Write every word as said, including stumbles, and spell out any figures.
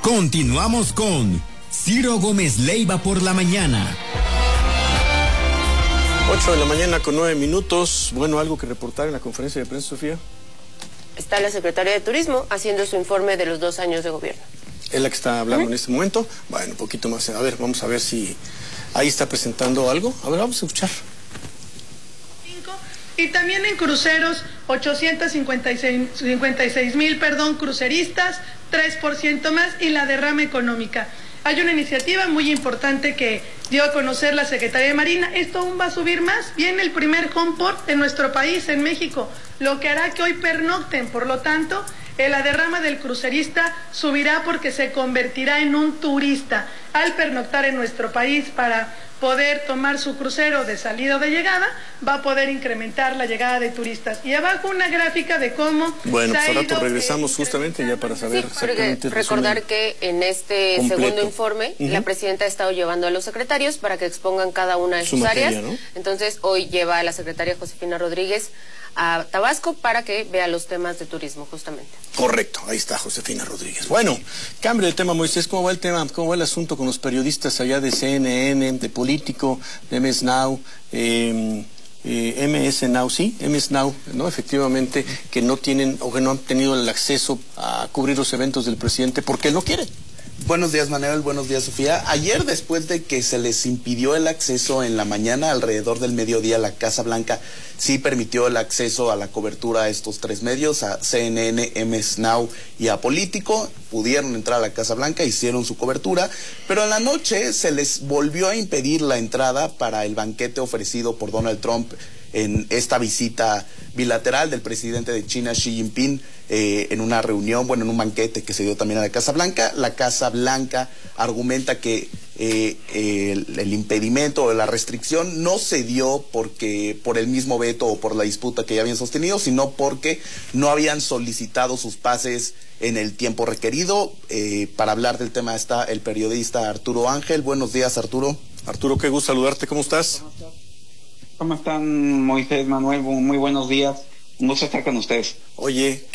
Continuamos con Ciro Gómez Leiva por la mañana. ocho de la mañana con nueve minutos. Bueno, ¿algo que reportar en la conferencia de prensa, Sofía? Está la Secretaría de Turismo haciendo su informe de los dos años de gobierno. ¿Es la que está hablando ¿Mm? en este momento? Bueno, un poquito más. A ver, vamos a ver si ahí está presentando algo. A ver, vamos a escuchar. Y también en cruceros, ochocientos cincuenta y seis mil, perdón, cruceristas, tres por ciento más, y la derrama económica. Hay una iniciativa muy importante que dio a conocer la Secretaría de Marina. Esto aún va a subir más. Viene el primer home port en nuestro país, en México, lo que hará que hoy pernocten. Por lo tanto, eh, la derrama del crucerista subirá porque se convertirá en un turista. Al pernoctar en nuestro país para poder tomar su crucero de salida o de llegada, va a poder incrementar la llegada de turistas. Y abajo una gráfica de cómo... Bueno, pues al rato ido, regresamos eh, justamente ya para saber sí, exactamente el recordar que en este completo. segundo informe, uh-huh, la presidenta ha estado llevando a los secretarios para que expongan cada una de Su sus materia, áreas. ¿no? Entonces, hoy lleva a la secretaria Josefina Rodríguez a Tabasco para que vea los temas de turismo, justamente. Correcto, ahí está Josefina Rodríguez. Bueno, cambio de tema, Moisés. ¿Cómo va el tema? ¿Cómo va el asunto con los periodistas allá de C N N, de Político, de M S Now, eh, eh, M S Now, sí, M S Now, ¿no? Efectivamente, que no tienen o que no han tenido el acceso a cubrir los eventos del presidente porque él no quiere. Buenos días, Manuel. Buenos días, Sofía. Ayer, después de que se les impidió el acceso en la mañana, alrededor del mediodía, la Casa Blanca sí permitió el acceso a la cobertura a estos tres medios, a C N N, M S Now y a Político. Pudieron entrar a la Casa Blanca, hicieron su cobertura, pero en la noche se les volvió a impedir la entrada para el banquete ofrecido por Donald Trump en esta visita bilateral del presidente de China, Xi Jinping, eh, en una reunión, bueno, en un banquete que se dio también a la Casa Blanca. La Casa Blanca argumenta que eh, el, el impedimento o la restricción no se dio porque por el mismo veto o por la disputa que ya habían sostenido, sino porque no habían solicitado sus pases en el tiempo requerido. Eh, para hablar del tema está el periodista Arturo Ángel. Buenos días, Arturo. Arturo, qué gusto saludarte. ¿Cómo estás? ¿Cómo estás? ¿Cómo están, Moisés, Manuel? Muy buenos días. Un gusto estar con ustedes. Oye,